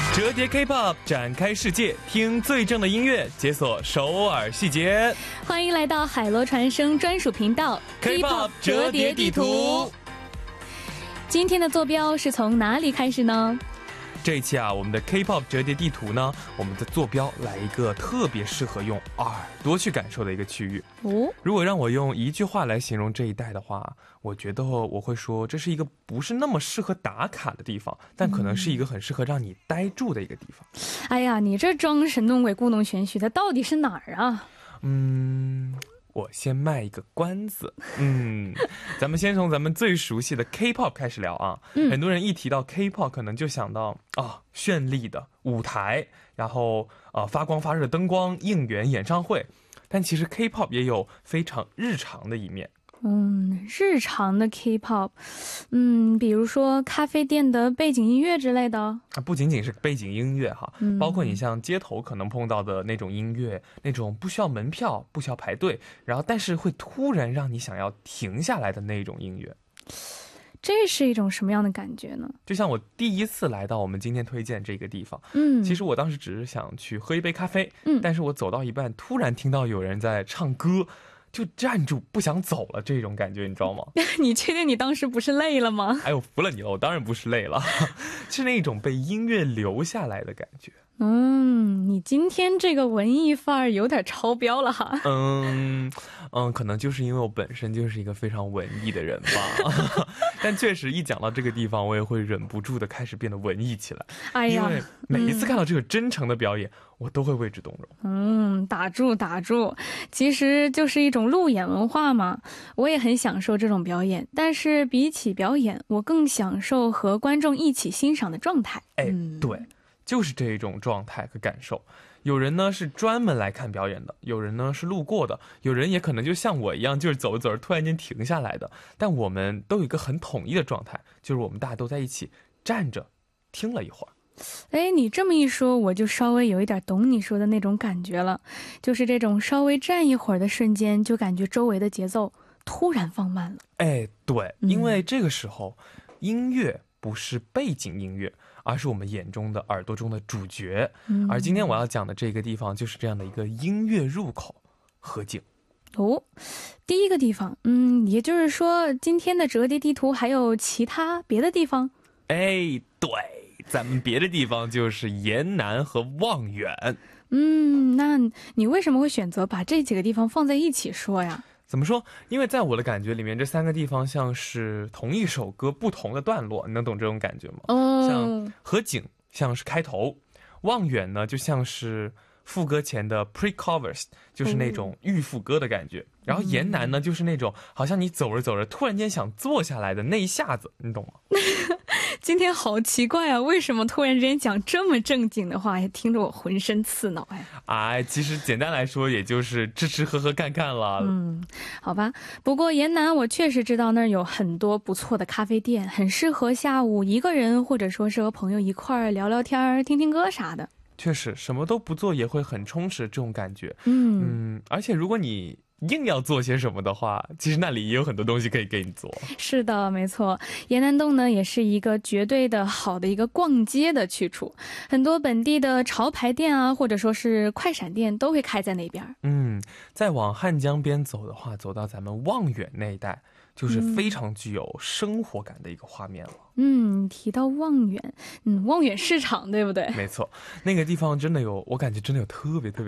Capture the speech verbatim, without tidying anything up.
折叠 K-pop 展开世界，听最正的音乐，解锁首尔细节。 欢迎来到海螺传声专属频道 K-pop 折叠地图。 今天的坐标是从哪里开始呢？ 这一期啊，我们的 K-pop 折叠地图呢，我们的坐标来一个特别适合用耳朵去感受的一个区域。 哦， 如果让我用一句话来形容这一带的话，我觉得我会说这是一个不是那么适合打卡的地方，但可能是一个很适合让你呆住的一个地方。 哎呀，你这装神弄鬼故弄玄虚的，到底是哪儿啊？ 嗯，我先卖一个关子。嗯，咱们先从咱们最熟悉的 K-pop 开始聊啊。嗯，很多人一提到 K-pop 可能就想到啊绚丽的舞台，然后呃发光发热的灯光、应援演唱会，但其实 K-pop 也有非常日常的一面。 嗯，日常的 K-pop， 嗯，比如说咖啡店的背景音乐之类的啊， 不仅仅是背景音乐哈， 嗯， 包括你像街头可能碰到的那种音乐，那种不需要门票、不需要排队，然后但是会突然让你想要停下来的那种音乐。 这是一种什么样的感觉呢？ 就像我第一次来到我们今天推荐这个地方， 嗯， 其实我当时只是想去喝一杯咖啡， 嗯， 但是我走到一半，突然听到有人在唱歌。就站住不想走了，这种感觉你知道吗？ 你确定你当时不是累了吗？ 哎呦，服了你了，我当然不是累了，是那种被音乐留下来的感觉。 嗯，你今天这个文艺范儿有点超标了哈。 嗯嗯，可能就是因为我本身就是一个非常文艺的人吧。但确实一讲到这个地方，我也会忍不住的开始变得文艺起来。 哎呀， 因为每一次看到这个真诚的表演，嗯、我都会为之动容。 嗯，打住打住，其实就是一种路演文化嘛。我也很享受这种表演，但是比起表演，我更享受和观众一起欣赏的状态。 哎， 嗯、 对。就是这种状态和感受，有人呢是专门来看表演的，有人呢是路过的，有人也可能就像我一样，就是走着走着突然间停下来的。但我们都有一个很统一的状态，就是我们大家都在一起站着听了一会儿。 哎，你这么一说，我就稍微有一点懂你说的那种感觉了，就是这种稍微站一会儿的瞬间，就感觉周围的节奏突然放慢了。 哎，对，因为这个时候、嗯、音乐不是背景音乐，而是我们眼中的耳朵中的主角、嗯、而今天我要讲的这个地方就是这样的一个音乐入口河景。 哦，第一个地方，嗯，也就是说今天的折叠地图还有其他别的地方？ 哎，对，咱们别的地方就是延南和望远。 嗯，那你为什么会选择把这几个地方放在一起说呀？ 怎么说？因为在我的感觉里面，这三个地方像是同一首歌不同的段落，你能懂这种感觉吗？ 哦， 像河景像是开头，望远呢就像是副歌前的 pre-chorus， 就是那种预副歌的感觉。嗯、然后延南呢就是那种好像你走着走着突然间想坐下来的那一下子，你懂吗？ 今天好奇怪啊，为什么突然之间讲这么正经的话，也听着我浑身刺挠哎。 哎，其实简单来说，也就是吃吃喝喝干干了。 嗯，好吧。不过延南我确实知道那儿有很多不错的咖啡店，很适合下午一个人或者说是和朋友一块儿聊聊天、听听歌啥的。 确实，什么都不做也会很充实，这种感觉。 嗯嗯，而且如果你硬要做些什么的话，其实那里也有很多东西可以给你做。 是的，没错。延南洞呢，也是一个绝对的好的一个逛街的去处，很多本地的潮牌店啊，或者说是快闪店都会开在那边。 嗯，再往汉江边走的话，走到咱们望远那一带，就是非常具有生活感的一个画面了。 嗯，提到望远，嗯，望远市场对不对？ 没错，那个地方真的有，我感觉真的有特别特别